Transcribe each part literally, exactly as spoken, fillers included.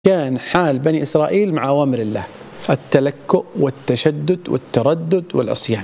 كان حال بني إسرائيل مع أوامر الله: التلكؤ والتشدد والتردد والعصيان.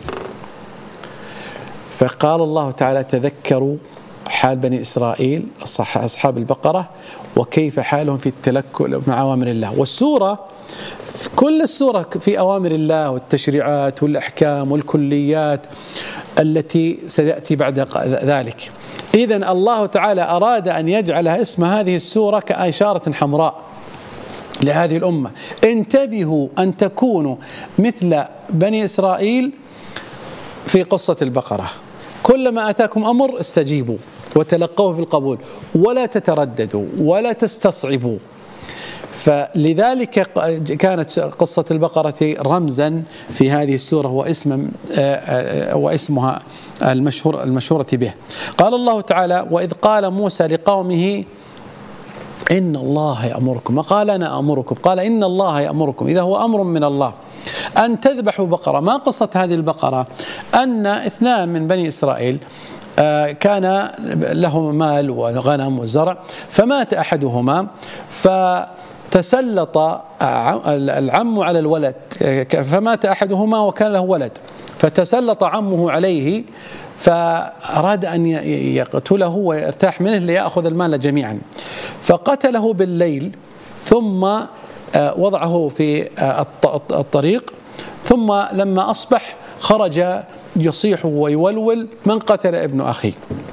فقال الله تعالى: تذكروا حال بني إسرائيل أصحاب البقرة وكيف حالهم في التلكؤ مع أوامر الله. والسورة في كل السورة في أوامر الله والتشريعات والأحكام والكليات التي سيأتي بعد ذلك. إذن الله تعالى أراد أن يجعل اسم هذه السورة كإشارة حمراء لهذه الأمة: انتبهوا أن تكونوا مثل بني إسرائيل في قصة البقرة، كلما أتاكم أمر استجيبوا وتلقوه بالقبول ولا تترددوا ولا تستصعبوا. فلذلك كانت قصة البقرة رمزا في هذه السورة واسم واسمها المشهور المشهورة به. قال الله تعالى: وإذ قال موسى لقومه إن الله يأمركم، ما قال أنا أمركم، قال إن الله يأمركم، إذا هو أمر من الله أن تذبحوا بقرة. ما قصة هذه البقرة؟ أن اثنان من بني إسرائيل كان لهم مال وغنم وزرع، فمات أحدهما فتسلط العم على الولد، فمات أحدهما وكان له ولد، فتسلط عمه عليه فأراد أن يقتله ويرتاح منه ليأخذ المال جميعا، فقتله بالليل ثم وضعه في الطريق، ثم لما أصبح خرج يصيح ويولول: من قتل ابن أخي؟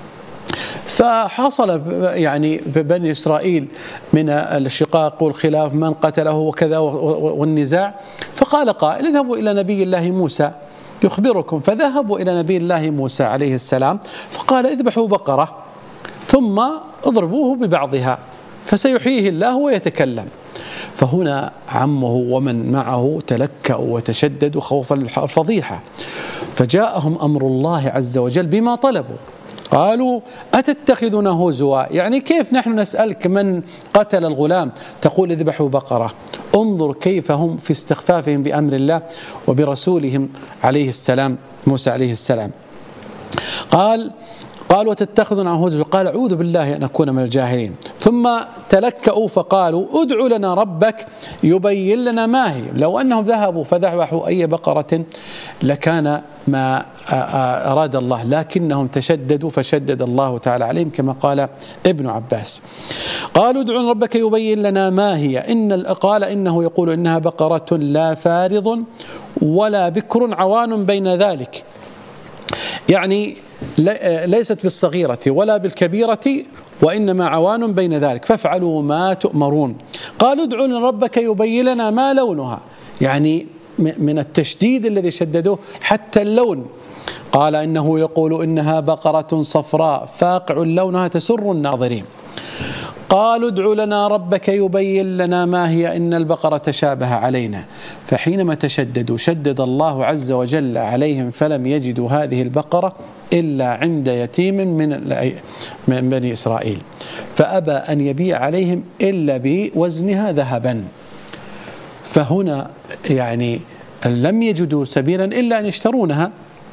فحصل يعني بني إسرائيل من الشقاق والخلاف من قتله وكذا والنزاع، فقال قائل: اذهبوا إلى نبي الله موسى يخبركم. فذهبوا إلى نبي الله موسى عليه السلام فقال: اذبحوا بقرة ثم اضربوه ببعضها فسيحييه الله ويتكلم. فهنا عمه ومن معه تلكأوا وتشددوا خوفا الفضيحة، فجاءهم أمر الله عز وجل بما طلبوا. قالوا: أتتخذنا هزوا؟ يعني كيف نحن نسألك من قتل الغلام تقول اذبحوا بقرة؟ انظر كيف هم في استخفافهم بأمر الله وبرسولهم عليه السلام موسى عليه السلام. قال قالوا: وتتخذنا هزوا؟ قال: أعوذ بالله أن أكون من الجاهلين. ثم تلكأوا فقالوا: ادع لنا ربك يبين لنا ما هي. لو أنهم ذهبوا فذبحوا أي بقرة لكان ما أراد الله، لكنهم تشددوا فشدد الله تعالى عليهم كما قال ابن عباس. قالوا: ادع لنا ربك يبين لنا ما هي. إن قال إنه يقول إنها بقرة لا فارض ولا بكر عوان بين ذلك، يعني ليست بالصغيرة ولا بالكبيرة وإنما عوان بين ذلك، فافعلوا ما تؤمرون. قالوا: ادع لنا ربك يبين لنا ما لونها، يعني من التشديد الذي شددوه حتى اللون. قال: إنه يقول إنها بقرة صفراء فاقع لونها تسر الناظرين. قالوا: ادع لنا ربك يبين لنا ما هي إن البقرة تشابه علينا. فحينما تشددوا شدد الله عز وجل عليهم فلم يجدوا هذه البقرة إلا عند يتيم من بني إسرائيل، فأبى أن يبيع عليهم إلا بوزنها ذهبا. فهنا يعني لم يجدوا سبيلا إلا أن يشترونها.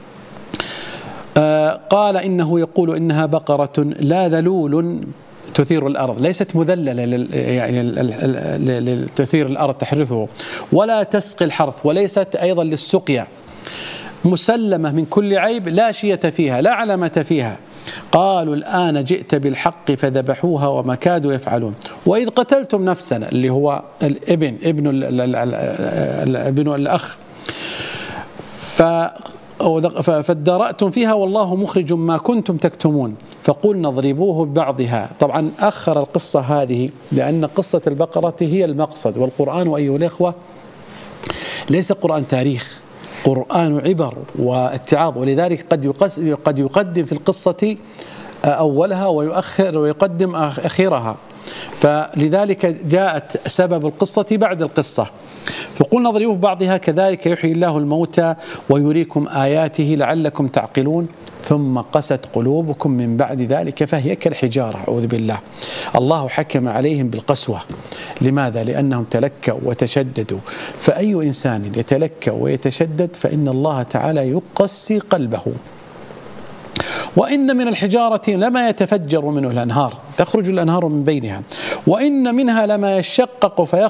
آه قال: إنه يقول إنها بقرة لا ذلول تثير الأرض، ليست مذللة يعني تثير الأرض تحرثه، ولا تسقي الحرث، وليست أيضا للسقيا، مسلمة من كل عيب، لا شية فيها لا علامة فيها. قالوا: الآن جئت بالحق فذبحوها وما كادوا يفعلون. وإذ قتلتم نفسا، اللي هو الابن ابن ابن الأخ، فادارأتم فيها والله مخرج ما كنتم تكتمون، فقلنا اضربوه ببعضها. طبعا أخر القصة هذه لأن قصة البقرة هي المقصد، والقرآن أيها الإخوة ليس قرآن تاريخ، قرآن عبر واتعاظ، ولذلك قد قد يقدم في القصة أولها ويؤخر ويقدم أخيرها، فلذلك جاءت سبب القصة بعد القصة. فقلنا اضربوه ببعضها كذلك يحيي الله الموتى ويريكم آياته لعلكم تعقلون ثم قست قلوبكم من بعد ذلك فهي كالحجارة. أعوذ بالله. الله حكم عليهم بالقسوة. لماذا؟ لأنهم تلكأوا وتشددوا. فأي إنسان يتلكأ ويتشدد فإن الله تعالى يقسي قلبه. وإن من الحجارة لما يتفجر منه الأنهار. تخرج الأنهار من بينها، وإن منها لما يشقق فيخرج